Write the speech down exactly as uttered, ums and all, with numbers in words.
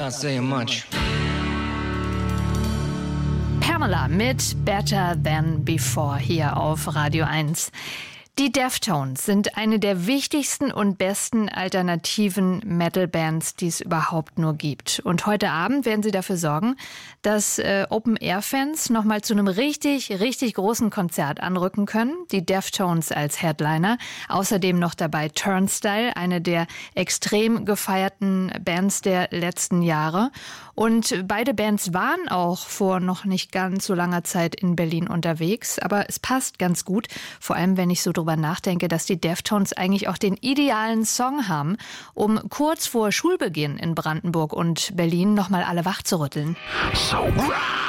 Not saying much. Pamela mit Better Than Before hier auf Radio eins. Die Deftones sind eine der wichtigsten und besten alternativen Metal-Bands, die es überhaupt nur gibt. Und heute Abend werden sie dafür sorgen, dass äh, Open-Air-Fans nochmal zu einem richtig, richtig großen Konzert anrücken können. Die Deftones als Headliner. Außerdem noch dabei Turnstile, eine der extrem gefeierten Bands der letzten Jahre. Und beide Bands waren auch vor noch nicht ganz so langer Zeit in Berlin unterwegs. Aber es passt ganz gut, vor allem wenn ich so drüber nachdenke, dass die Deftones eigentlich auch den idealen Song haben, um kurz vor Schulbeginn in Brandenburg und Berlin nochmal alle wachzurütteln. So